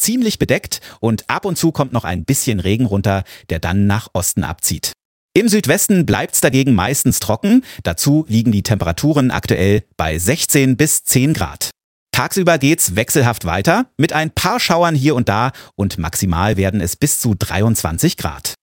ziemlich bedeckt und ab und zu kommt noch ein bisschen Regen runter, der dann nach Osten abzieht. Im Südwesten bleibt es dagegen meistens trocken. Dazu liegen die Temperaturen aktuell bei 16 bis 10 Grad. Tagsüber geht's wechselhaft weiter mit ein paar Schauern hier und da und maximal werden es bis zu 23 Grad.